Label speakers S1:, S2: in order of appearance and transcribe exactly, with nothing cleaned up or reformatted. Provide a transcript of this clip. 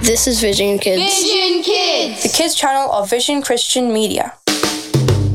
S1: This is Vision Kids.
S2: Vision Kids!
S3: The kids channel of Vision Christian Media.